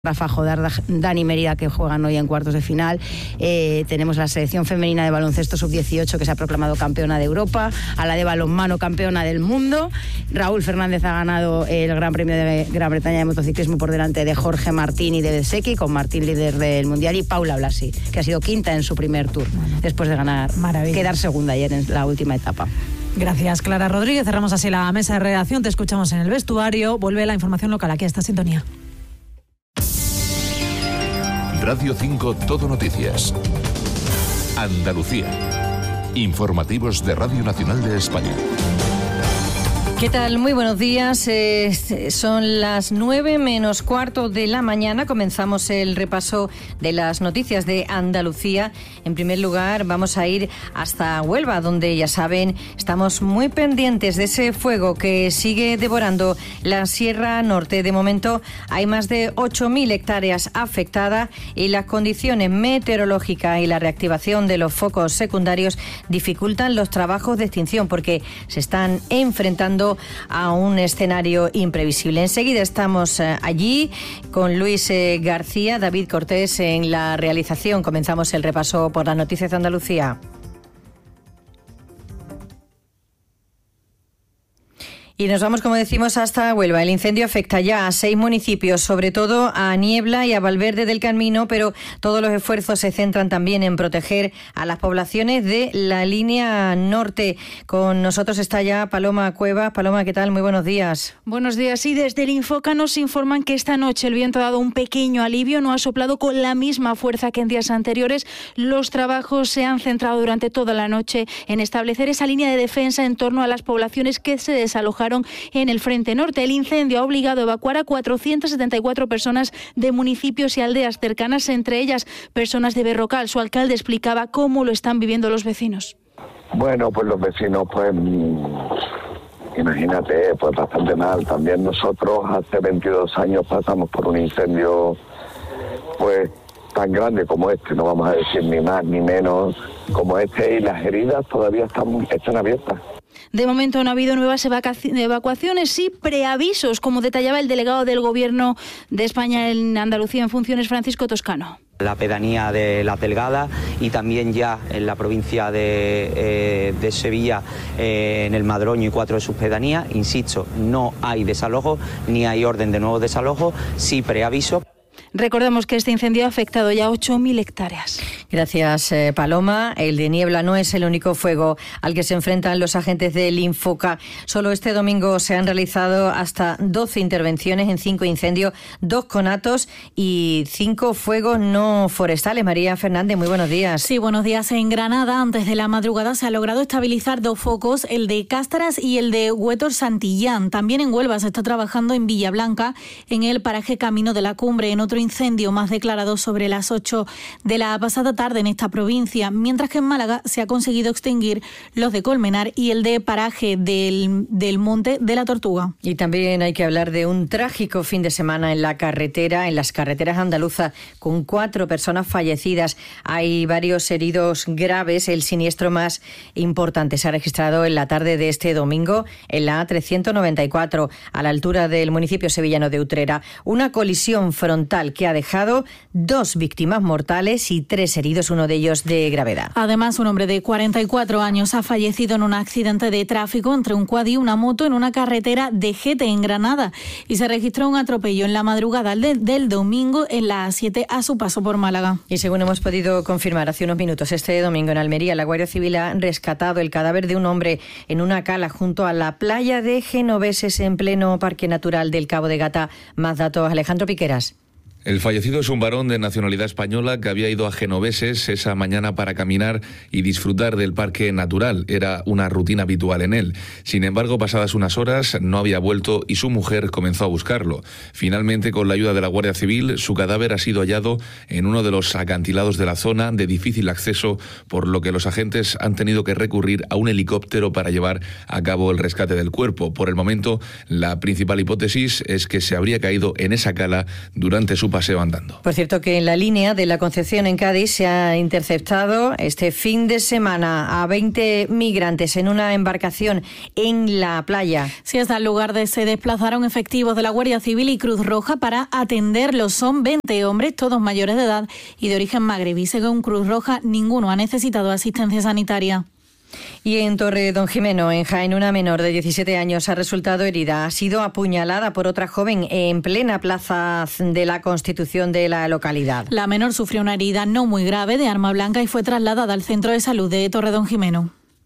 Rafa Jodar, Dani Mérida, que juegan hoy en cuartos de final. Tenemos la selección femenina de baloncesto sub-18 que se ha proclamado campeona de Europa, a la de balonmano campeona del mundo. Raúl Fernández ha ganado el Gran Premio de Gran Bretaña de motociclismo por delante de Jorge Martín y de Bezzecchi, con Martín líder del mundial, y Paula Blasi, que ha sido quinta en su primer tour, después de quedar segunda ayer en la última etapa. Gracias, Clara Rodríguez. Cerramos así la mesa de redacción. Te escuchamos en el vestuario. Vuelve la información local aquí a esta sintonía. Radio 5 Todo Noticias. Andalucía. Informativos de Radio Nacional de España. ¿Qué tal? Muy buenos días. Son las 9 menos cuarto de la mañana. Comenzamos el repaso de las noticias de Andalucía. En primer lugar, vamos a ir hasta Huelva, donde, ya saben, estamos muy pendientes de ese fuego que sigue devorando la Sierra Norte. De momento hay más de 8.000 hectáreas afectadas y las condiciones meteorológicas y la reactivación de los focos secundarios dificultan los trabajos de extinción, porque se están enfrentando a un escenario imprevisible. Enseguida estamos allí con Luis García, David Cortés en la realización. Comenzamos el repaso por las noticias de Andalucía. Y nos vamos, como decimos, hasta Huelva. El incendio afecta ya a 6 municipios, sobre todo a Niebla y a Valverde del Camino, pero todos los esfuerzos se centran también en proteger a las poblaciones de la línea norte. Con nosotros está ya Paloma Cuevas. Paloma, ¿qué tal? Muy buenos días. Buenos días. Sí, desde el Infoca nos informan que esta noche el viento ha dado un pequeño alivio, no ha soplado con la misma fuerza que en días anteriores. Los trabajos se han centrado durante toda la noche en establecer esa línea de defensa en torno a las poblaciones que se desalojaron en el frente norte. El incendio ha obligado a evacuar a 474 personas de municipios y aldeas cercanas, entre ellas personas de Berrocal. Su alcalde explicaba cómo lo están viviendo los vecinos. Bueno, pues los vecinos, pues imagínate, pues bastante mal. También nosotros hace 22 años pasamos por un incendio pues tan grande como este, no vamos a decir ni más ni menos como este, y las heridas todavía están abiertas. De momento no ha habido nuevas evacuaciones, sí preavisos, como detallaba el delegado del Gobierno de España en Andalucía en funciones, Francisco Toscano. La pedanía de La Delgada y también ya en la provincia de Sevilla, en el Madroño y 4 de sus pedanías. Insisto, no hay desalojo ni hay orden de nuevo desalojo, sí preaviso. Recordemos que este incendio ha afectado ya 8.000 hectáreas. Gracias, Paloma. El de Niebla no es el único fuego al que se enfrentan los agentes del Infoca. Solo este domingo se han realizado hasta 12 intervenciones en 5 incendios, 2 conatos y 5 fuegos no forestales. María Fernández, muy buenos días. Sí, buenos días. En Granada, antes de la madrugada, se ha logrado estabilizar 2 focos, el de Cástaras y el de Huétor Santillán. También en Huelva se está trabajando en Villablanca, en el paraje Camino de la Cumbre, en otro incendio más declarado sobre las 8 de la pasada tarde en esta provincia, mientras que en Málaga se ha conseguido extinguir los de Colmenar y el de paraje del Monte de la Tortuga. Y también hay que hablar de un trágico fin de semana en las carreteras andaluzas, con 4 personas fallecidas. Hay varios heridos graves. El siniestro más importante se ha registrado en la tarde de este domingo en la A394, a la altura del municipio sevillano de Utrera. Una colisión frontal que ha dejado 2 víctimas mortales y 3 heridos, uno de ellos de gravedad. Además, un hombre de 44 años ha fallecido en un accidente de tráfico entre un quad y una moto en una carretera de Gete, en Granada, y se registró un atropello en la madrugada del domingo en la A7 a su paso por Málaga. Y según hemos podido confirmar hace unos minutos, este domingo en Almería, la Guardia Civil ha rescatado el cadáver de un hombre en una cala junto a la playa de Genoveses, en pleno Parque Natural del Cabo de Gata. Más datos, Alejandro Piqueras. El fallecido es un varón de nacionalidad española que había ido a Genoveses esa mañana para caminar y disfrutar del parque natural. Era una rutina habitual en él. Sin embargo, pasadas unas horas, no había vuelto y su mujer comenzó a buscarlo. Finalmente, con la ayuda de la Guardia Civil, su cadáver ha sido hallado en uno de los acantilados de la zona, de difícil acceso, por lo que los agentes han tenido que recurrir a un helicóptero para llevar a cabo el rescate del cuerpo. Por el momento, la principal hipótesis es que se habría caído en esa cala durante su paseo andando. Por cierto, que en la línea de la Concepción en Cádiz se ha interceptado este fin de semana a 20 migrantes en una embarcación en la playa. Sí, hasta el lugar se desplazaron efectivos de la Guardia Civil y Cruz Roja para atenderlos. Son 20 hombres, todos mayores de edad y de origen magrebí. Según Cruz Roja, ninguno ha necesitado asistencia sanitaria. Y en Torre Don Jimeno, en Jaén, una menor de 17 años ha resultado herida. Ha sido apuñalada por otra joven en plena plaza de la Constitución de la localidad. La menor sufrió una herida no muy grave de arma blanca y fue trasladada al centro de salud de Torre Don Jimeno.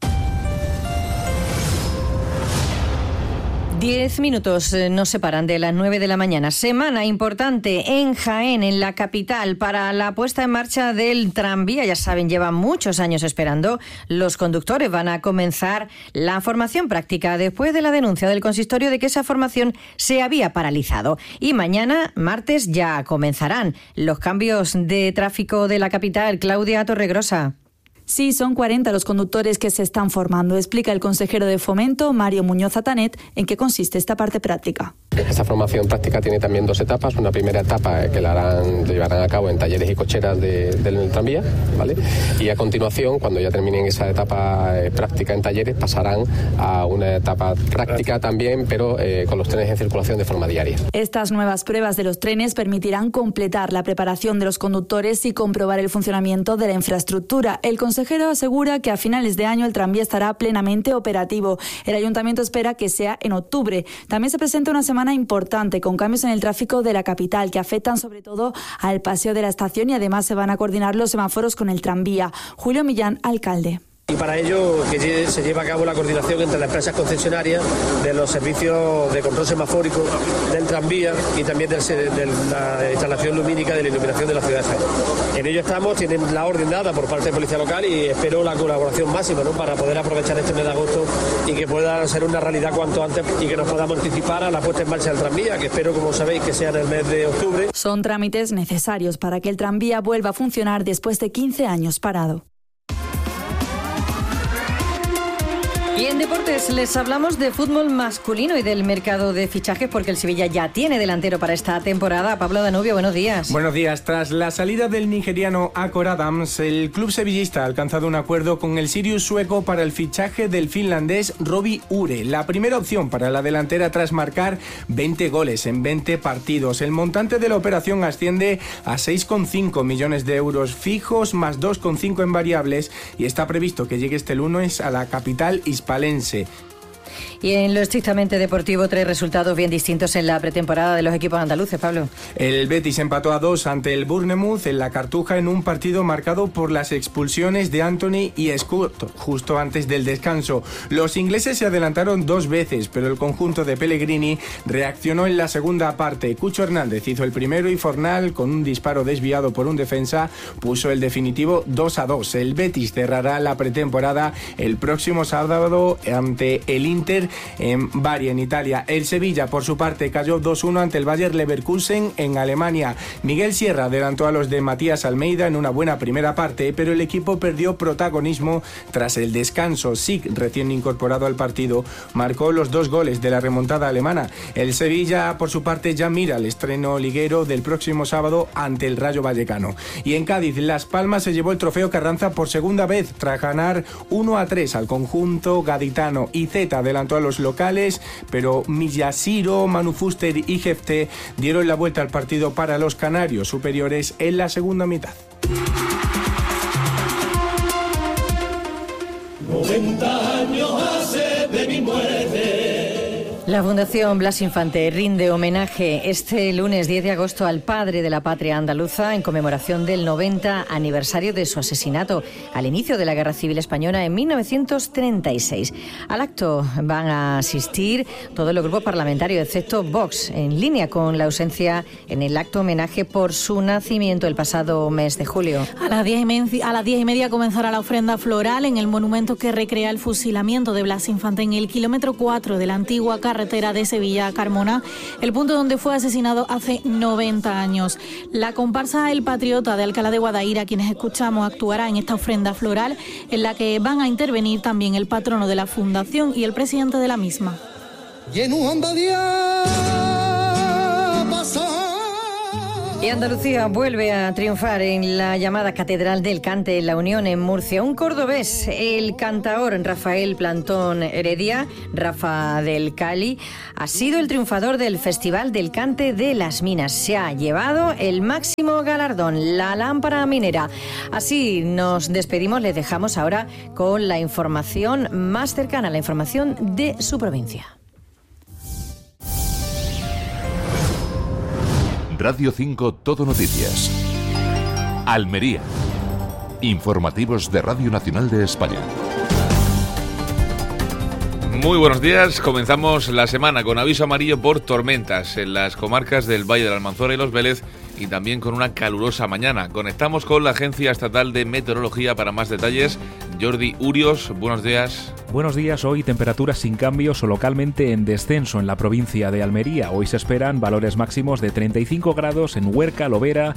10 minutos nos separan de las 9 de la mañana. Semana importante en Jaén, en la capital, para la puesta en marcha del tranvía. Ya saben, llevan muchos años esperando. Los conductores van a comenzar la formación práctica después de la denuncia del consistorio de que esa formación se había paralizado. Y mañana, martes, ya comenzarán los cambios de tráfico de la capital. Claudia Torregrosa. Sí, son 40 los conductores que se están formando. Explica el consejero de Fomento, Mario Muñoz Atanet, en qué consiste esta parte práctica. Esta formación práctica tiene también 2 etapas. Una primera etapa que la llevarán a cabo en talleres y cocheras del tranvía, ¿vale? Y a continuación, cuando ya terminen esa etapa práctica en talleres, pasarán a una etapa práctica también, pero con los trenes en circulación de forma diaria. Estas nuevas pruebas de los trenes permitirán completar la preparación de los conductores y comprobar el funcionamiento de la infraestructura. El consejero asegura que a finales de año el tranvía estará plenamente operativo. El ayuntamiento espera que sea en octubre. También se presenta una semana importante con cambios en el tráfico de la capital que afectan sobre todo al paseo de la estación y además se van a coordinar los semáforos con el tranvía. Julio Millán, alcalde. Y para ello que se lleva a cabo la coordinación entre las empresas concesionarias de los servicios de control semafórico del tranvía y también de la instalación lumínica de la iluminación de la ciudad de Jaén. En ello estamos, tienen la orden dada por parte de Policía Local y espero la colaboración máxima, ¿no?, para poder aprovechar este mes de agosto y que pueda ser una realidad cuanto antes y que nos podamos anticipar a la puesta en marcha del tranvía, que espero, como sabéis, que sea en el mes de octubre. Son trámites necesarios para que el tranvía vuelva a funcionar después de 15 años parado. Y en deportes les hablamos de fútbol masculino y del mercado de fichajes porque el Sevilla ya tiene delantero para esta temporada. Pablo Danubio, buenos días. Buenos días. Tras la salida del nigeriano Akor Adams, el club sevillista ha alcanzado un acuerdo con el Sirius sueco para el fichaje del finlandés Robbie Ure, la primera opción para la delantera tras marcar 20 goles en 20 partidos. El montante de la operación asciende a 6,5 millones de euros fijos más 2,5 en variables y está previsto que llegue este lunes a la capital hispalense. Y en lo estrictamente deportivo, 3 resultados bien distintos en la pretemporada de los equipos andaluces, Pablo. El Betis empató a 2 ante el Bournemouth en la Cartuja en un partido marcado por las expulsiones de Anthony y Scott justo antes del descanso. Los ingleses se adelantaron 2 veces, pero el conjunto de Pellegrini reaccionó en la segunda parte. Cucho Hernández hizo el primero y Fornal, con un disparo desviado por un defensa, puso el definitivo 2-2. El Betis cerrará la pretemporada el próximo sábado ante el Inter en Bari, en Italia. El Sevilla, por su parte, cayó 2-1 ante el Bayer Leverkusen en Alemania. Miguel Sierra adelantó a los de Matías Almeida en una buena primera parte, pero el equipo perdió protagonismo tras el descanso. Sig, recién incorporado al partido, marcó los 2 goles de la remontada alemana. El Sevilla, por su parte, ya mira el estreno liguero del próximo sábado ante el Rayo Vallecano. Y en Cádiz, Las Palmas se llevó el trofeo Carranza por segunda vez tras ganar 1-3 al conjunto gaditano. IZ adelantó a los locales, pero Millasiro, Manu Fuster y Jefte dieron la vuelta al partido para los canarios superiores en la segunda mitad. 90 años hace de mi muerte. La Fundación Blas Infante rinde homenaje este lunes 10 de agosto al padre de la patria andaluza en conmemoración del 90 aniversario de su asesinato al inicio de la Guerra Civil Española en 1936. Al acto van a asistir todos los grupos parlamentarios, excepto Vox, en línea con la ausencia en el acto homenaje por su nacimiento el pasado mes de julio. A las 10:30 comenzará la ofrenda floral en el monumento que recrea el fusilamiento de Blas Infante en el kilómetro 4 de la antigua carretera de Sevilla a Carmona, el punto donde fue asesinado hace 90 años. La comparsa El Patriota de Alcalá de Guadaira, quienes escuchamos, actuará en esta ofrenda floral en la que van a intervenir también el patrono de la fundación y el presidente de la misma. Y Andalucía vuelve a triunfar en la llamada Catedral del Cante en La Unión, en Murcia. Un cordobés, el cantaor Rafael Plantón Heredia, Rafa del Cali, ha sido el triunfador del Festival del Cante de las Minas. Se ha llevado el máximo galardón, la lámpara minera. Así nos despedimos, les dejamos ahora con la información más cercana, la información de su provincia. Radio 5 Todo Noticias. Almería. Informativos de Radio Nacional de España. Muy buenos días, comenzamos la semana con aviso amarillo por tormentas en las comarcas del Valle de la Almanzora y Los Vélez y también con una calurosa mañana. Conectamos con la Agencia Estatal de Meteorología para más detalles. Jordi Urios, buenos días. Buenos días, hoy temperaturas sin cambios o localmente en descenso en la provincia de Almería. Hoy se esperan valores máximos de 35 grados en Huerca, Lovera,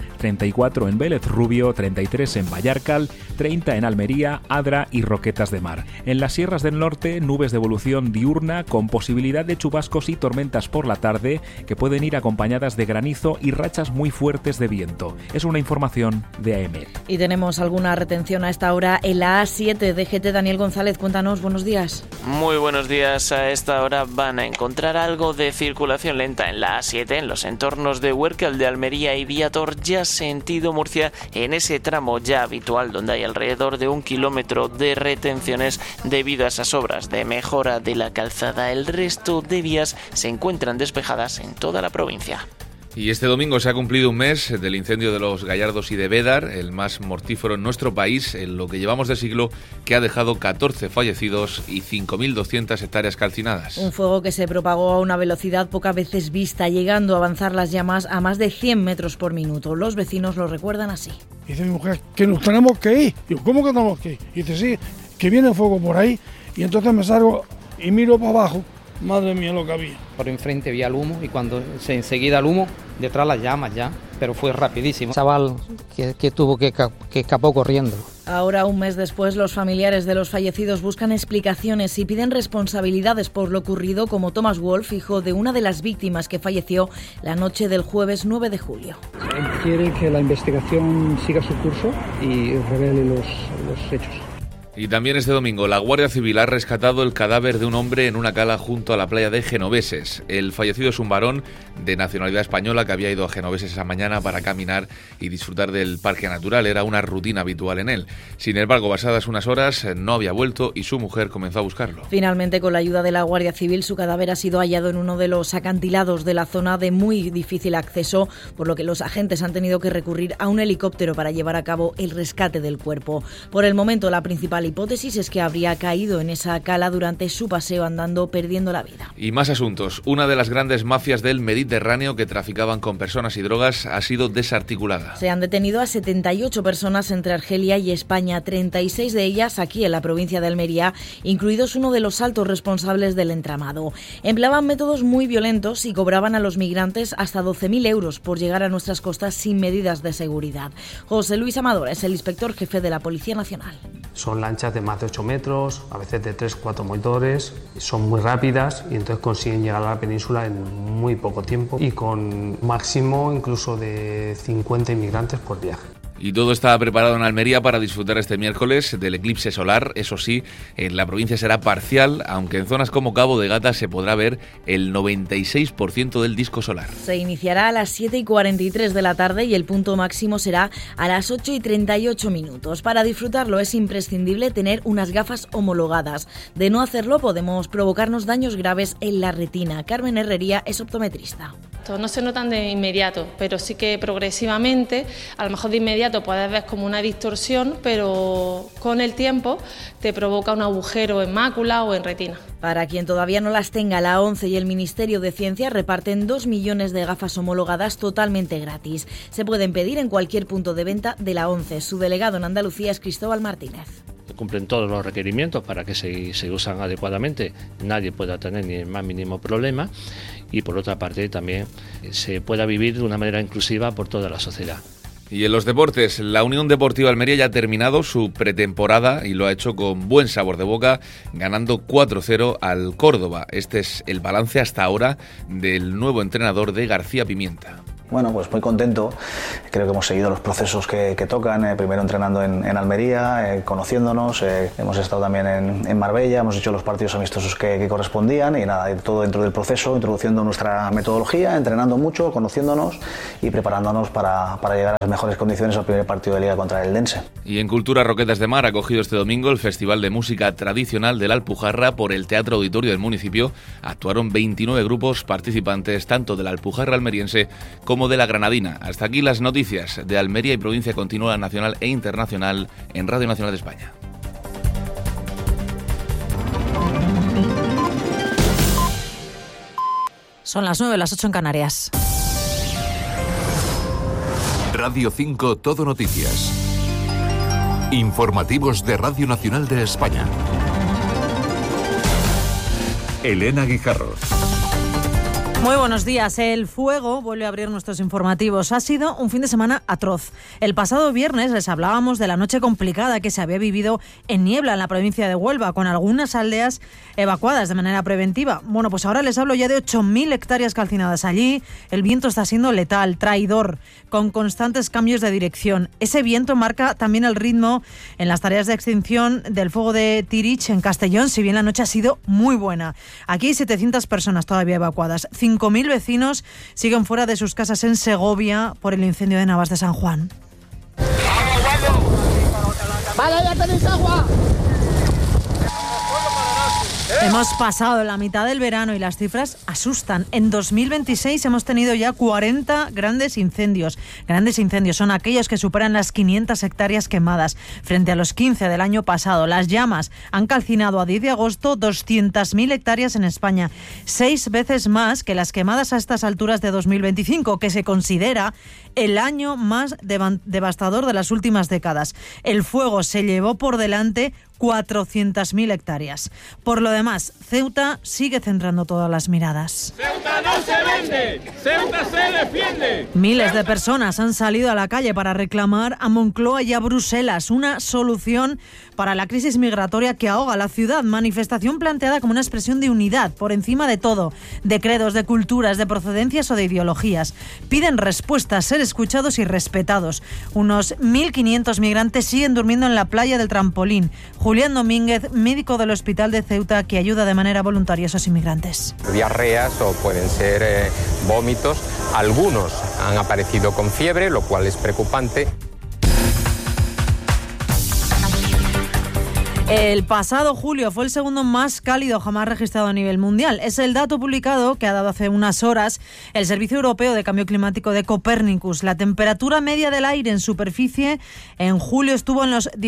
34 en Vélez Rubio, 33 en Vallarcal, 30 en Almería, Adra y Roquetas de Mar. En las sierras del norte, nubes de evolución diurna con posibilidad de chubascos y tormentas por la tarde que pueden ir acompañadas de granizo y rachas muy fuertes de viento. Es una información de AEMET. Y tenemos alguna retención a esta hora en la A7 de GT. Daniel González, cuéntanos, buenos días. Muy buenos días. A esta hora van a encontrar algo de circulación lenta en la A7 en los entornos de Huércal de Almería y Viator, ya sentido Murcia, en ese tramo ya habitual donde hay alrededor de 1 kilómetro de retenciones debido a esas obras de mejora de la calzada. El resto de vías se encuentran despejadas en toda la provincia. Y este domingo se ha cumplido un mes del incendio de Los Gallardos y de Bédar, el más mortífero en nuestro país, en lo que llevamos de siglo, que ha dejado 14 fallecidos y 5.200 hectáreas calcinadas. Un fuego que se propagó a una velocidad pocas veces vista, llegando a avanzar las llamas a más de 100 metros por minuto. Los vecinos lo recuerdan así. Dice mi mujer, que nos tenemos que ir. Digo, ¿cómo que tenemos que ir? Y dice, sí, que viene el fuego por ahí. Y entonces me salgo y miro para abajo. Madre mía lo que había. Por enfrente vi el humo y cuando enseguida el humo, detrás las llamas ya, pero fue rapidísimo. Chaval que tuvo que escapó corriendo. Ahora, un mes después, los familiares de los fallecidos buscan explicaciones y piden responsabilidades por lo ocurrido, como Thomas Wolf, hijo de una de las víctimas que falleció la noche del jueves 9 de julio. Él quiere que la investigación siga su curso y revele los hechos. Y también este domingo la Guardia Civil ha rescatado el cadáver de un hombre en una cala junto a la playa de Genoveses. El fallecido es un varón de nacionalidad española que había ido a Genoveses esa mañana para caminar y disfrutar del parque natural. Era una rutina habitual en él. Sin embargo, pasadas unas horas, no había vuelto y su mujer comenzó a buscarlo. Finalmente, con la ayuda de la Guardia Civil, su cadáver ha sido hallado en uno de los acantilados de la zona de muy difícil acceso, por lo que los agentes han tenido que recurrir a un helicóptero para llevar a cabo el rescate del cuerpo. Por el momento, la principal hipótesis es que habría caído en esa cala durante su paseo andando, perdiendo la vida. Y más asuntos. Una de las grandes mafias del Mediterráneo que traficaban con personas y drogas ha sido desarticulada. Se han detenido a 78 personas entre Argelia y España, 36 de ellas aquí en la provincia de Almería, incluidos uno de los altos responsables del entramado. Empleaban métodos muy violentos y cobraban a los migrantes hasta 12.000 euros por llegar a nuestras costas sin medidas de seguridad. José Luis Amador es el inspector jefe de la Policía Nacional. Son lanchas de más de 8 metros, a veces de 3-4 motores, son muy rápidas y entonces consiguen llegar a la península en muy poco tiempo y con máximo incluso de 50 inmigrantes por viaje. Y todo está preparado en Almería para disfrutar este miércoles del eclipse solar. Eso sí, en la provincia será parcial, aunque en zonas como Cabo de Gata se podrá ver el 96% del disco solar. Se iniciará a las 7:43 de la tarde y el punto máximo será a las 8:38 minutos. Para disfrutarlo es imprescindible tener unas gafas homologadas. De no hacerlo podemos provocarnos daños graves en la retina. Carmen Herrería es optometrista. No se notan de inmediato, pero sí que progresivamente, a lo mejor de inmediato puedes ver como una distorsión, pero con el tiempo te provoca un agujero en mácula o en retina. Para quien todavía no las tenga, la ONCE y el Ministerio de Ciencia reparten 2 millones de gafas homologadas totalmente gratis. Se pueden pedir en cualquier punto de venta de la ONCE. Su delegado en Andalucía es Cristóbal Martínez. Cumplen todos los requerimientos para que se usan adecuadamente, nadie pueda tener ni el más mínimo problema y por otra parte también se pueda vivir de una manera inclusiva por toda la sociedad. Y en los deportes, la Unión Deportiva Almería ya ha terminado su pretemporada y lo ha hecho con buen sabor de boca, ganando 4-0 al Córdoba. Este es el balance hasta ahora del nuevo entrenador de García Pimienta. Bueno, pues muy contento. Creo que hemos seguido los procesos que tocan, primero entrenando en Almería, conociéndonos, hemos estado también en Marbella, hemos hecho los partidos amistosos que correspondían y nada, todo dentro del proceso, introduciendo nuestra metodología, entrenando mucho, conociéndonos y preparándonos para llegar a las mejores condiciones al primer partido de Liga contra el Eldense. Y en Cultura Roquetas de Mar ha acogido este domingo el Festival de Música Tradicional de la Alpujarra por el Teatro Auditorio del municipio. Actuaron 29 grupos participantes, tanto de la Alpujarra almeriense como de la granadina. Hasta aquí las noticias de Almería y provincia continua nacional e internacional en Radio Nacional de España. Son las 9, las 8 en Canarias. Radio 5 Todo Noticias. Informativos de Radio Nacional de España. Elena Guijarro. Muy buenos días. El fuego vuelve a abrir nuestros informativos. Ha sido un fin de semana atroz. El pasado viernes les hablábamos de la noche complicada que se había vivido en Niebla, en la provincia de Huelva, con algunas aldeas evacuadas de manera preventiva. Bueno, pues ahora les hablo ya de 8.000 hectáreas calcinadas allí. El viento está siendo letal, traidor, con constantes cambios de dirección. Ese viento marca también el ritmo en las tareas de extinción del fuego de Tirich en Castellón, si bien la noche ha sido muy buena. Aquí hay 700 personas todavía evacuadas. 5.000 vecinos siguen fuera de sus casas en Segovia por el incendio de Navas de San Juan. ¡Vale, ya tenéis agua! Hemos pasado la mitad del verano y las cifras asustan. En 2026 hemos tenido ya 40 grandes incendios. Grandes incendios son aquellos que superan las 500 hectáreas quemadas, frente a los 15 del año pasado. Las llamas han calcinado a 10 de agosto 200.000 hectáreas en España, 6 veces más que las quemadas a estas alturas de 2025, que se considera el año más devastador de las últimas décadas. El fuego se llevó por delante 400.000 hectáreas. Por lo demás, Ceuta sigue centrando todas las miradas. ¡Ceuta no se vende! ¡Ceuta se defiende! Miles de personas han salido a la calle para reclamar a Moncloa y a Bruselas una solución para la crisis migratoria que ahoga la ciudad. Manifestación planteada como una expresión de unidad por encima de todo, de credos, de culturas, de procedencias o de ideologías. Piden respuestas, ser escuchados y respetados. Unos 1.500 migrantes siguen durmiendo en la playa del Trampolín. Julián Domínguez, médico del Hospital de Ceuta, que ayuda de manera voluntaria a esos inmigrantes. Diarreas o pueden ser vómitos. Algunos han aparecido con fiebre, lo cual es preocupante. El pasado julio fue el segundo más cálido jamás registrado a nivel mundial. Es el dato publicado que ha dado hace unas horas el Servicio Europeo de Cambio Climático de Copernicus. La temperatura media del aire en superficie en julio estuvo en los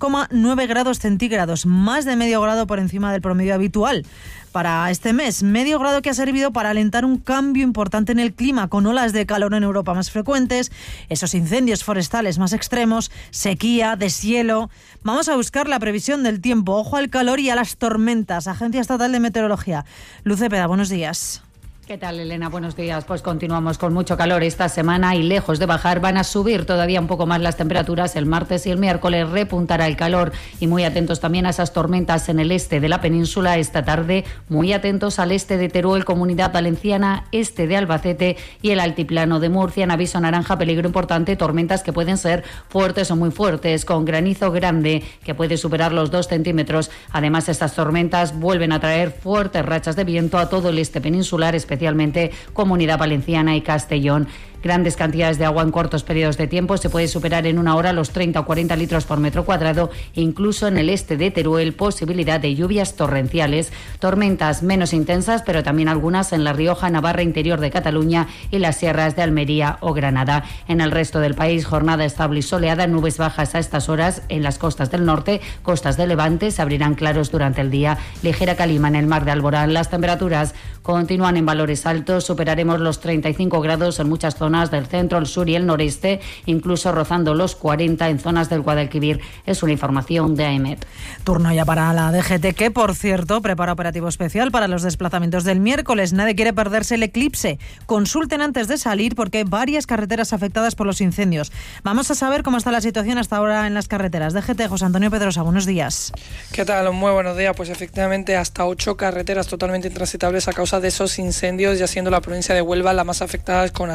16,9 grados centígrados, más de medio grado por encima del promedio habitual para este mes. Medio grado que ha servido para alentar un cambio importante en el clima, con olas de calor en Europa más frecuentes, esos incendios forestales más extremos, sequía, deshielo. Vamos a buscar la previsión del tiempo. Ojo al calor y a las tormentas. Agencia Estatal de Meteorología. Luz Cepeda, buenos días. ¿Qué tal, Elena? Buenos días. Pues continuamos con mucho calor esta semana y lejos de bajar van a subir todavía un poco más las temperaturas. El martes y el miércoles repuntará el calor y muy atentos también a esas tormentas en el este de la península esta tarde. Muy atentos al este de Teruel, Comunidad Valenciana, este de Albacete y el altiplano de Murcia. En aviso naranja, peligro importante, tormentas que pueden ser fuertes o muy fuertes, con granizo grande que puede superar los 2 centímetros. Además, estas tormentas vuelven a traer fuertes rachas de viento a todo el este peninsular, especialmente Comunidad Valenciana y Castellón. Grandes cantidades de agua en cortos periodos de tiempo, se puede superar en una hora los 30 o 40 litros por metro cuadrado, incluso en el este de Teruel, posibilidad de lluvias torrenciales, tormentas menos intensas, pero también algunas en La Rioja, Navarra, interior de Cataluña y las sierras de Almería o Granada. En el resto del país, jornada estable y soleada, nubes bajas a estas horas en las costas del norte, costas de Levante, se abrirán claros durante el día, ligera calima en el mar de Alborán. Las temperaturas continúan en valores altos, superaremos los 35 grados en muchas zonas del centro, el sur y el noreste, incluso rozando los 40 en zonas del Guadalquivir. Es una información de AEMET. Turno ya para la DGT, que por cierto prepara operativo especial para los desplazamientos del miércoles. Nadie quiere perderse el eclipse. Consulten antes de salir porque hay varias carreteras afectadas por los incendios. Vamos a saber cómo está la situación hasta ahora en las carreteras. DGT, José Antonio Pedrosa, buenos días. ¿Qué tal? Muy buenos días. Pues efectivamente hasta 8 carreteras totalmente intransitables a causa de esos incendios, ya siendo la provincia de Huelva la más afectada con hasta 5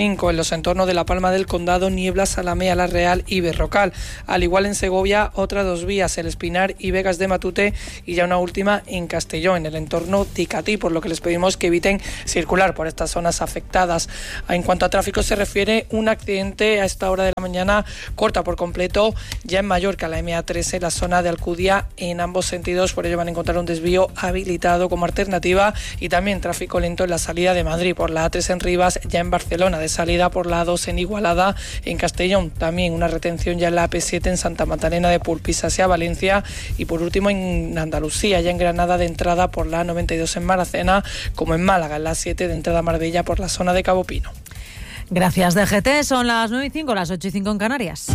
5. En los entornos de La Palma del Condado, Niebla, Salamea, La Real y Berrocal. Al igual en Segovia, otras 2 vías, El Espinar y Vegas de Matute, y ya una última en Castellón, en el entorno de Icatí, por lo que les pedimos que eviten circular por estas zonas afectadas. En cuanto a tráfico se refiere, un accidente a esta hora de la mañana corta por completo ya en Mallorca, la MA13, la zona de Alcudia, en ambos sentidos. Por ello van a encontrar un desvío habilitado como alternativa, y también tráfico lento en la salida de Madrid por la A3 en Rivas, ya en Barcelona, de salida por la A2 en Igualada, en Castellón también una retención ya en la AP7 en Santa Magdalena de Polpís hacia Valencia, y por último en Andalucía, ya en Granada, de entrada por la A92 en Maracena, como en Málaga, en la A7 de entrada a Marbella por la zona de Cabo Pino. Gracias, DGT. Son las 9:05, las 8:05 en Canarias.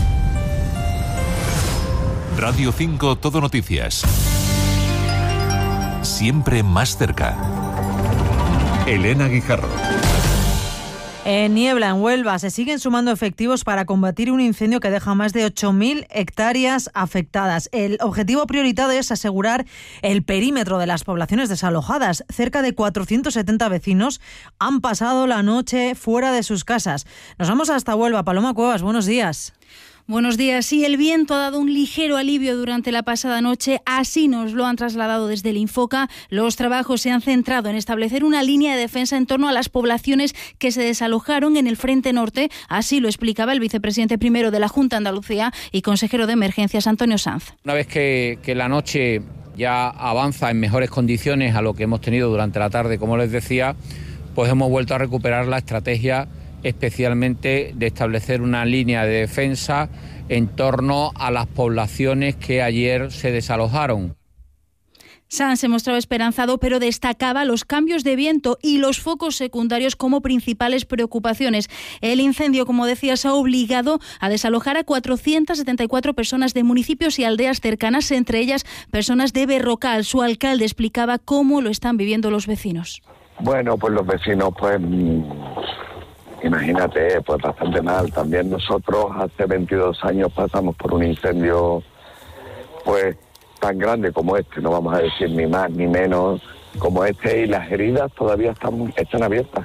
Radio 5 Todo Noticias. Siempre más cerca. Elena Guijarro. En Niebla, en Huelva, se siguen sumando efectivos para combatir un incendio que deja más de 8.000 hectáreas afectadas. El objetivo prioritario es asegurar el perímetro de las poblaciones desalojadas. Cerca de 470 vecinos han pasado la noche fuera de sus casas. Nos vamos hasta Huelva. Paloma Cuevas, buenos días. Buenos días. Sí, el viento ha dado un ligero alivio durante la pasada noche. Así nos lo han trasladado desde el Infoca. Los trabajos se han centrado en establecer una línea de defensa en torno a las poblaciones que se desalojaron en el Frente Norte. Así lo explicaba el vicepresidente primero de la Junta de Andalucía y consejero de Emergencias, Antonio Sanz. Una vez que la noche ya avanza en mejores condiciones a lo que hemos tenido durante la tarde, como les decía, pues hemos vuelto a recuperar la estrategia, especialmente de establecer una línea de defensa en torno a las poblaciones que ayer se desalojaron. Sanz se mostraba esperanzado, pero destacaba los cambios de viento y los focos secundarios como principales preocupaciones. El incendio, como decía, se ha obligado a desalojar a 474 personas de municipios y aldeas cercanas, entre ellas personas de Berrocal. Su alcalde explicaba cómo lo están viviendo los vecinos. Bueno, pues los vecinos, pues imagínate, pues bastante mal. También nosotros hace 22 años pasamos por un incendio pues tan grande como este, no vamos a decir ni más ni menos como este, y las heridas todavía están abiertas.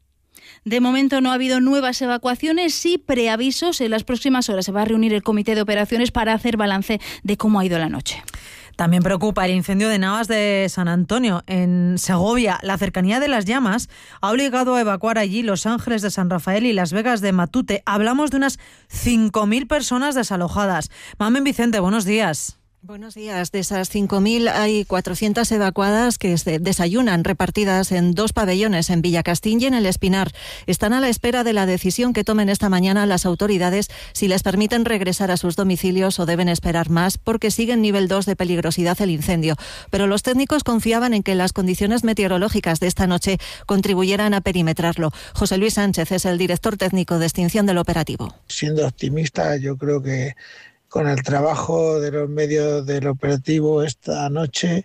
De momento no ha habido nuevas evacuaciones, sí preavisos. En las próximas horas se va a reunir el comité de operaciones para hacer balance de cómo ha ido la noche. También preocupa el incendio de Navas de San Antonio, en Segovia. La cercanía de las llamas ha obligado a evacuar allí Los Ángeles de San Rafael y Las Vegas de Matute. Hablamos de unas 5.000 personas desalojadas. Mamen Vicente, buenos días. Buenos días. De esas 5.000 hay 400 evacuadas que se desayunan, repartidas en 2 pabellones en Villacastín y en El Espinar. Están a la espera de la decisión que tomen esta mañana las autoridades si les permiten regresar a sus domicilios o deben esperar más, porque sigue en nivel 2 de peligrosidad el incendio. Pero los técnicos confiaban en que las condiciones meteorológicas de esta noche contribuyeran a perimetrarlo. José Luis Sánchez es el director técnico de extinción del operativo. Siendo optimista, yo creo que con el trabajo de los medios del operativo esta noche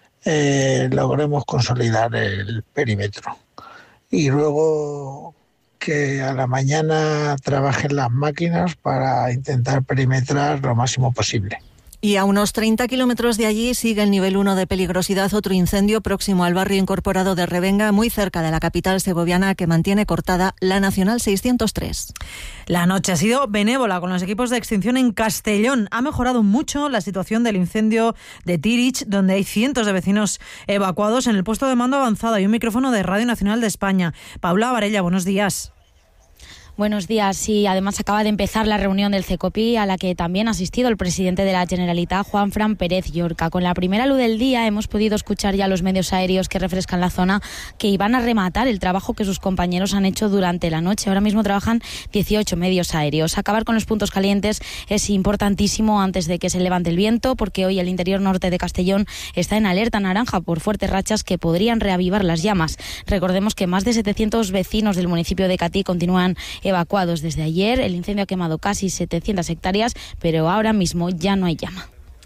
logremos consolidar el perímetro. Y luego que a la mañana trabajen las máquinas para intentar perimetrar lo máximo posible. Y a unos 30 kilómetros de allí sigue el nivel 1 de peligrosidad otro incendio próximo al barrio incorporado de Revenga, muy cerca de la capital segoviana, que mantiene cortada la Nacional 603. La noche ha sido benévola con los equipos de extinción en Castellón. Ha mejorado mucho la situación del incendio de Tirich, donde hay cientos de vecinos evacuados. En el puesto de mando avanzado hay un micrófono de Radio Nacional de España. Paula Varella, buenos días. Buenos días. Sí, además acaba de empezar la reunión del CECOPI, a la que también ha asistido el presidente de la Generalitat, Juanfran Pérez Llorca. Con la primera luz del día hemos podido escuchar ya los medios aéreos que refrescan la zona, que iban a rematar el trabajo que sus compañeros han hecho durante la noche. Ahora mismo trabajan 18 medios aéreos. Acabar con los puntos calientes es importantísimo antes de que se levante el viento, porque hoy el interior norte de Castellón está en alerta naranja por fuertes rachas que podrían reavivar las llamas. Recordemos que más de 700 vecinos del municipio de Catí continúan evacuados desde ayer. El incendio ha quemado casi 700 hectáreas, pero ahora mismo ya no hay llama.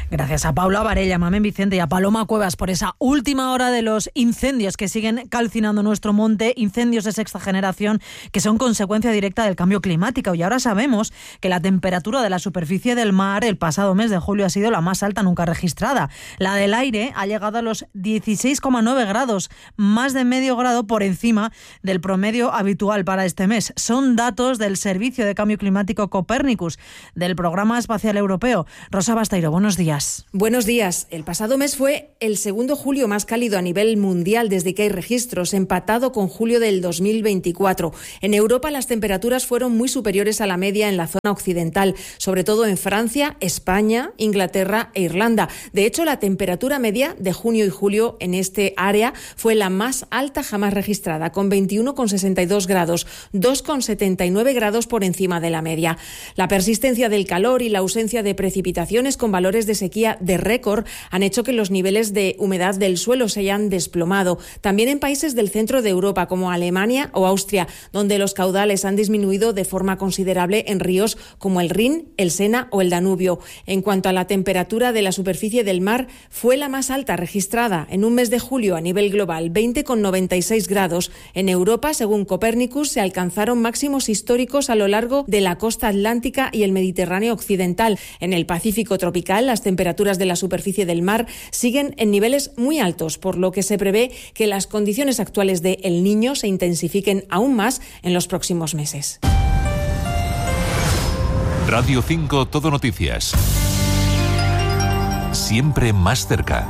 Gracias a Paula Varela, Mamen Vicente y a Paloma Cuevas por esa última hora de los incendios que siguen calcinando nuestro monte, incendios de sexta generación que son consecuencia directa del cambio climático. Y ahora sabemos que la temperatura de la superficie del mar el pasado mes de julio ha sido la más alta nunca registrada. La del aire ha llegado a los 16,9 grados, más de medio grado por encima del promedio habitual para este mes. Son datos del Servicio de Cambio Climático Copernicus, del Programa Espacial Europeo. Rosa Basteiro, buenos días. Buenos días. El pasado mes fue el segundo julio más cálido a nivel mundial desde que hay registros, empatado con julio del 2024. En Europa las temperaturas fueron muy superiores a la media en la zona occidental, sobre todo en Francia, España, Inglaterra e Irlanda. De hecho, la temperatura media de junio y julio en este área fue la más alta jamás registrada, con 21,62 grados, 2,79 grados por encima de la media. La persistencia del calor y la ausencia de precipitaciones con valores de sequía de récord han hecho que los niveles de humedad del suelo se hayan desplomado. También en países del centro de Europa como Alemania o Austria, donde los caudales han disminuido de forma considerable en ríos como el Rin, el Sena o el Danubio. En cuanto a la temperatura de la superficie del mar, fue la más alta registrada en un mes de julio a nivel global, 20,96 grados. En Europa, según Copernicus, se alcanzaron máximos históricos a lo largo de la costa atlántica y el Mediterráneo occidental. En el Pacífico tropical, las temperaturas de la superficie del mar siguen en niveles muy altos, por lo que se prevé que las condiciones actuales de El Niño se intensifiquen aún más en los próximos meses. Radio 5 Todo Noticias. Siempre más cerca.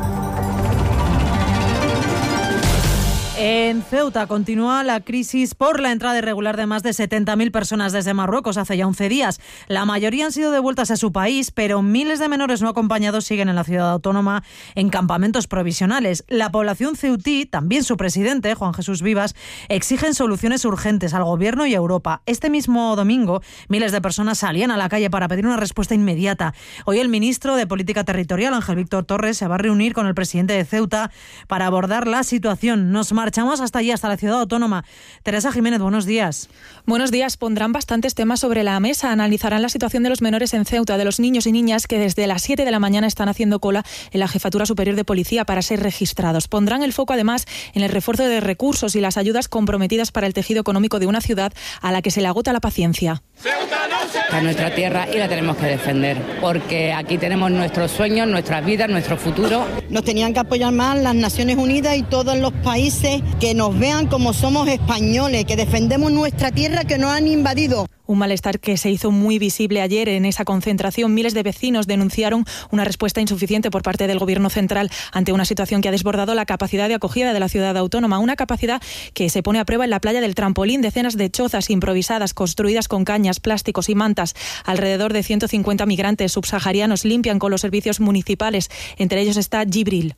En Ceuta continúa la crisis por la entrada irregular de más de 70.000 personas desde Marruecos hace ya 11 días. La mayoría han sido devueltas a su país, pero miles de menores no acompañados siguen en la ciudad autónoma en campamentos provisionales. La población ceutí, también su presidente, Juan Jesús Vivas, exigen soluciones urgentes al Gobierno y a Europa. Este mismo domingo, miles de personas salían a la calle para pedir una respuesta inmediata. Hoy el ministro de Política Territorial, Ángel Víctor Torres, se va a reunir con el presidente de Ceuta para abordar la situación. Nos marchamos hasta allí, hasta la ciudad autónoma. Teresa Jiménez, buenos días. Buenos días. Pondrán bastantes temas sobre la mesa. Analizarán la situación de los menores en Ceuta, de los niños y niñas que desde las 7 de la mañana están haciendo cola en la Jefatura Superior de Policía para ser registrados. Pondrán el foco además en el refuerzo de recursos y las ayudas comprometidas para el tejido económico de una ciudad a la que se le agota la paciencia. Esta es nuestra tierra y la tenemos que defender, porque aquí tenemos nuestros sueños, nuestras vidas, nuestro futuro. Nos tenían que apoyar más las Naciones Unidas y todos los países que nos vean como somos españoles, que defendemos nuestra tierra que nos han invadido. Un malestar que se hizo muy visible ayer en esa concentración. Miles de vecinos denunciaron una respuesta insuficiente por parte del Gobierno central ante una situación que ha desbordado la capacidad de acogida de la ciudad autónoma. Una capacidad que se pone a prueba en la playa del Trampolín. Decenas de chozas improvisadas construidas con cañas, plásticos y mantas. Alrededor de 150 migrantes subsaharianos limpian con los servicios municipales. Entre ellos está Gibril.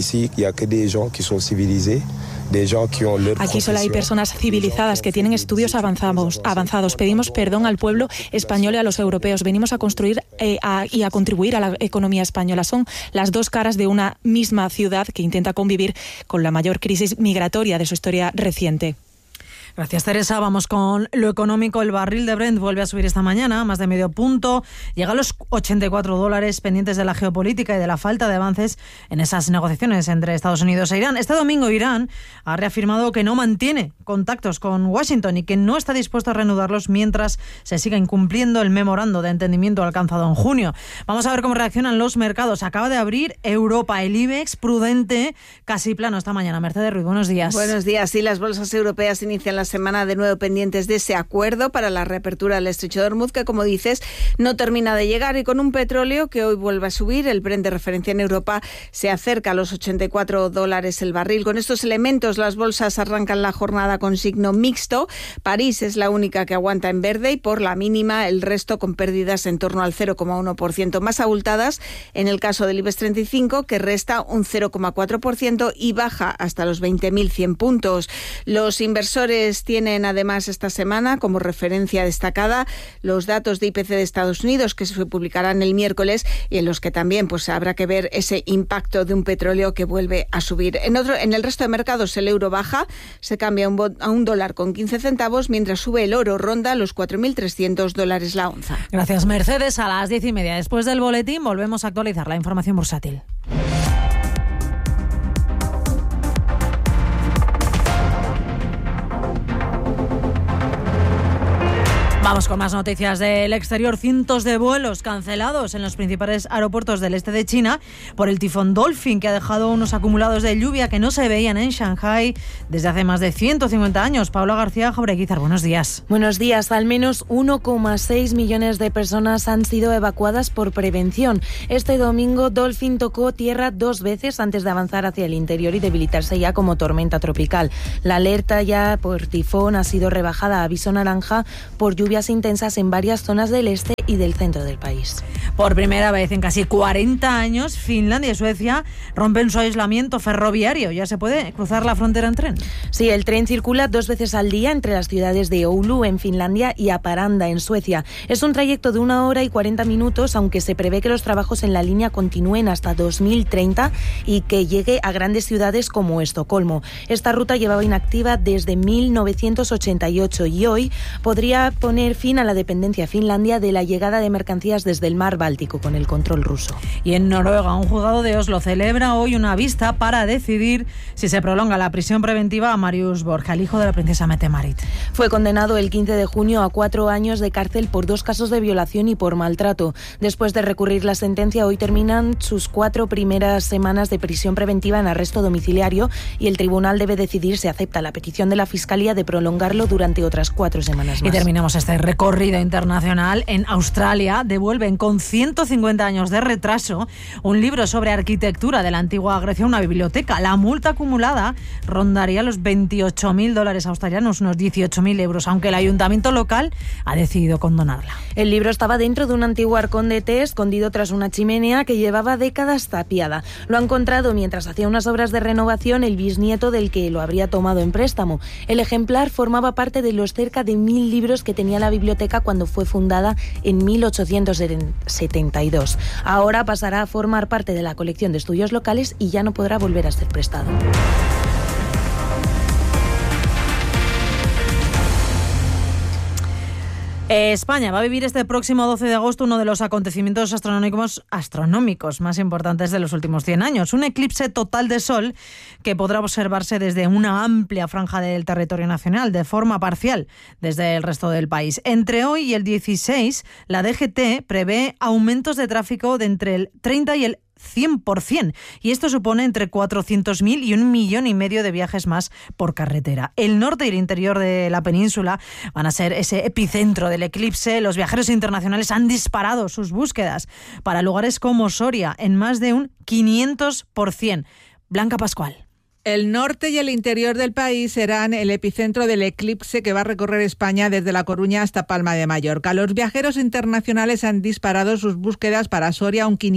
Aquí solo hay personas civilizadas que tienen estudios avanzados. Pedimos perdón al pueblo español y a los europeos. Venimos a construir y a contribuir a la economía española. Son las dos caras de una misma ciudad que intenta convivir con la mayor crisis migratoria de su historia reciente. Gracias, Teresa. Vamos con lo económico. El barril de Brent vuelve a subir esta mañana, más de medio punto. Llega a los $84, pendientes de la geopolítica y de la falta de avances en esas negociaciones entre Estados Unidos e Irán. Este domingo Irán ha reafirmado que no mantiene contactos con Washington y que no está dispuesto a reanudarlos mientras se siga incumpliendo el memorando de entendimiento alcanzado en junio. Vamos a ver cómo reaccionan los mercados. Acaba de abrir Europa, el IBEX prudente, casi plano esta mañana. Mercedes Ruiz, buenos días. Buenos días. Sí, las bolsas europeas inician la semana de nuevo pendientes de ese acuerdo para la reapertura del estrecho de Hormuz, que, como dices, no termina de llegar, y con un petróleo que hoy vuelve a subir. El Brent de referencia en Europa se acerca a los $84 el barril. Con estos elementos, las bolsas arrancan la jornada con signo mixto. París es la única que aguanta en verde y por la mínima el resto con pérdidas en torno al 0,1%, más abultadas en el caso del IBEX 35, que resta un 0,4% y baja hasta los 20.100 puntos. Los inversores titulares tienen además esta semana como referencia destacada los datos de IPC de Estados Unidos que se publicarán el miércoles y en los que también pues habrá que ver ese impacto de un petróleo que vuelve a subir. En el resto de mercados el euro baja, se cambia a $1 con 15 centavos, mientras sube el oro, ronda los $4.300 la onza. Gracias, Mercedes. A las 10:30 después del boletín volvemos a actualizar la información bursátil. Vamos con más noticias del exterior. Cientos de vuelos cancelados en los principales aeropuertos del este de China por el tifón Dolphin, que ha dejado unos acumulados de lluvia que no se veían en Shanghái desde hace más de 150 años. Paula García Jaureguizar, buenos días. Buenos días. Al menos 1,6 millones de personas han sido evacuadas por prevención. Este domingo Dolphin tocó tierra 2 veces antes de avanzar hacia el interior y debilitarse ya como tormenta tropical. La alerta ya por tifón ha sido rebajada a aviso naranja por lluvias intensas en varias zonas del este y del centro del país. Por primera vez en casi 40 años, Finlandia y Suecia rompen su aislamiento ferroviario. ¿Ya se puede cruzar la frontera en tren? Sí, el tren circula 2 veces al día entre las ciudades de Oulu, en Finlandia, y Haparanda, en Suecia. Es un trayecto de 1 hora y 40 minutos, aunque se prevé que los trabajos en la línea continúen hasta 2030 y que llegue a grandes ciudades como Estocolmo. Esta ruta llevaba inactiva desde 1988 y hoy podría poner fin a la dependencia finlandia de la llegada de mercancías desde el mar Báltico con el control ruso. Y en Noruega, un juzgado de Oslo celebra hoy una vista para decidir si se prolonga la prisión preventiva a Marius Borge, el hijo de la princesa Mette-Marit. Fue condenado el 15 de junio a 4 años de cárcel por 2 casos de violación y por maltrato. Después de recurrir la sentencia, hoy terminan sus 4 primeras semanas de prisión preventiva en arresto domiciliario y el tribunal debe decidir si acepta la petición de la Fiscalía de prolongarlo durante otras 4 semanas más. Y terminamos este recorrido internacional. En Australia devuelven con 150 años de retraso un libro sobre arquitectura de la antigua Grecia a una biblioteca. La multa acumulada rondaría los $28.000 australianos, unos 18.000 euros, aunque el ayuntamiento local ha decidido condonarla. El libro estaba dentro de un antiguo arcón de té escondido tras una chimenea que llevaba décadas tapiada. Lo ha encontrado mientras hacía unas obras de renovación el bisnieto del que lo habría tomado en préstamo. El ejemplar formaba parte de los cerca de 1.000 libros que tenía la biblioteca cuando fue fundada en 1872. Ahora pasará a formar parte de la colección de estudios locales y ya no podrá volver a ser prestado. España va a vivir este próximo 12 de agosto uno de los acontecimientos astronómicos más importantes de los últimos 100 años. Un eclipse total de sol que podrá observarse desde una amplia franja del territorio nacional, de forma parcial desde el resto del país. Entre hoy y el 16, la DGT prevé aumentos de tráfico de entre el 30 y el 100%, y esto supone entre 400.000 y 1,5 millones de viajes más por carretera. El norte y el interior de la península van a ser ese epicentro del eclipse. Los viajeros internacionales han disparado sus búsquedas para lugares como Soria en más de un 500%. Blanca Pascual. El norte y el interior del país serán el epicentro del eclipse que va a recorrer España desde La Coruña hasta Palma de Mallorca. Los viajeros internacionales han disparado sus búsquedas para Soria un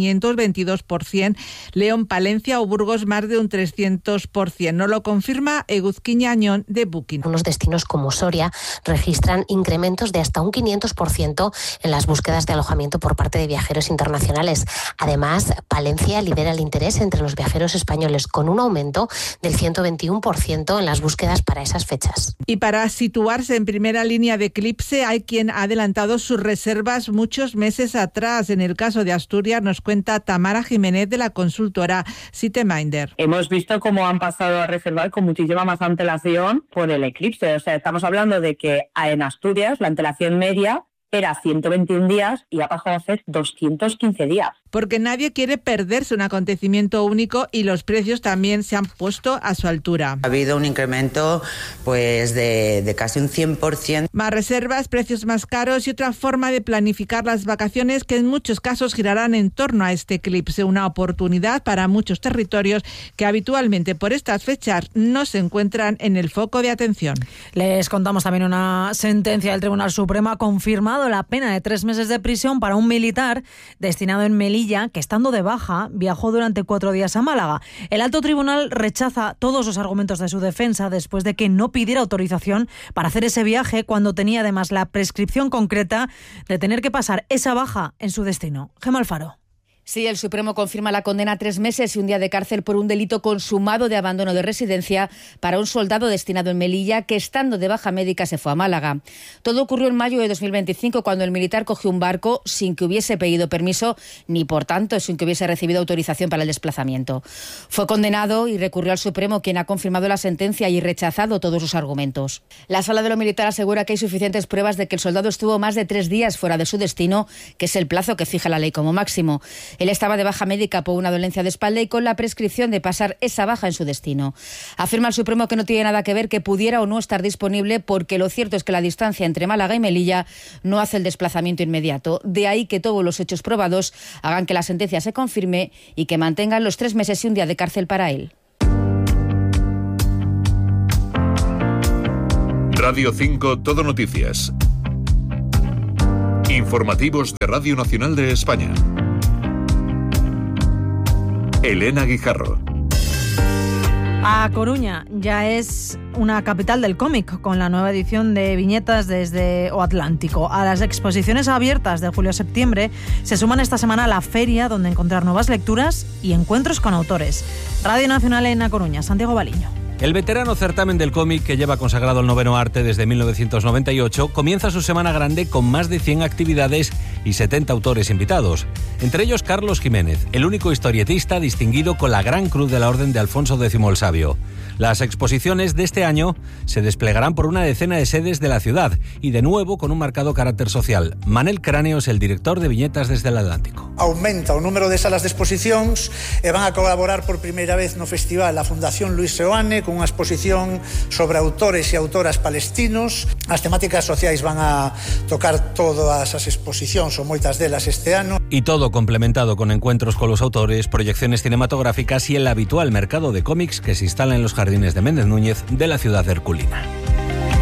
522%, León, Palencia o Burgos más de un 300%. Nos lo confirma Eguzquiña Añón de Booking. Unos destinos como Soria registran incrementos de hasta un 500% en las búsquedas de alojamiento por parte de viajeros internacionales. Además, Palencia lidera el interés entre los viajeros españoles con un aumento del 121% en las búsquedas para esas fechas. Y para situarse en primera línea de eclipse hay quien ha adelantado sus reservas muchos meses atrás. En el caso de Asturias nos cuenta Tamara Jiménez de la consultora Siteminder. Hemos visto cómo han pasado a reservar con muchísima más antelación por el eclipse. O sea, estamos hablando de que en Asturias la antelación media era 121 días y ha pasado a ser 215 días. Porque nadie quiere perderse un acontecimiento único y los precios también se han puesto a su altura. Ha habido un incremento pues de casi un 100%. Más reservas, precios más caros y otra forma de planificar las vacaciones que en muchos casos girarán en torno a este eclipse. Una oportunidad para muchos territorios que habitualmente por estas fechas no se encuentran en el foco de atención. Les contamos también una sentencia del Tribunal Supremo confirmada conmutado la pena de 3 meses de prisión para un militar destinado en Melilla que, estando de baja, viajó durante 4 días a Málaga. El alto tribunal rechaza todos los argumentos de su defensa después de que no pidiera autorización para hacer ese viaje cuando tenía además la prescripción concreta de tener que pasar esa baja en su destino. Gemma Alfaro. Sí, el Supremo confirma la condena a 3 meses y un día de cárcel por un delito consumado de abandono de residencia para un soldado destinado en Melilla que, estando de baja médica, se fue a Málaga. Todo ocurrió en mayo de 2025, cuando el militar cogió un barco sin que hubiese pedido permiso ni, por tanto, sin que hubiese recibido autorización para el desplazamiento. Fue condenado y recurrió al Supremo, quien ha confirmado la sentencia y rechazado todos sus argumentos. La Sala de lo Militar asegura que hay suficientes pruebas de que el soldado estuvo más de 3 días fuera de su destino, que es el plazo que fija la ley como máximo. Él estaba de baja médica por una dolencia de espalda y con la prescripción de pasar esa baja en su destino. Afirma el Supremo que no tiene nada que ver que pudiera o no estar disponible, porque lo cierto es que la distancia entre Málaga y Melilla no hace el desplazamiento inmediato. De ahí que todos los hechos probados hagan que la sentencia se confirme y que mantengan los 3 meses y un día de cárcel para él. Radio 5 Todo Noticias. Informativos de Radio Nacional de España. Elena Guijarro. A Coruña ya es una capital del cómic, con la nueva edición de Viñetas desde o Atlántico. A las exposiciones abiertas de julio a septiembre se suman esta semana la feria, donde encontrar nuevas lecturas y encuentros con autores. Radio Nacional en A Coruña, Santiago Baliño. El veterano certamen del cómic, que lleva consagrado el noveno arte desde 1998, comienza su semana grande con más de 100 actividades y 70 autores invitados. Entre ellos Carlos Jiménez, el único historietista distinguido con la Gran Cruz de la Orden de Alfonso X el Sabio. Las exposiciones de este año se desplegarán por una decena de sedes de la ciudad y de nuevo con un marcado carácter social. Manel Cráneo es el director de Viñetas desde el Atlántico. Aumenta o número de salas de exposicións e van a colaborar por primeira vez no festival a Fundación Luis Seoane con unha exposición sobre autores e autoras palestinos. As temáticas sociais van a tocar todas as exposicións ou moitas delas este ano. Y todo complementado con encuentros con los autores, proyecciones cinematográficas y el habitual mercado de cómics que se instala en los jardines de Méndez Núñez de la ciudad herculina.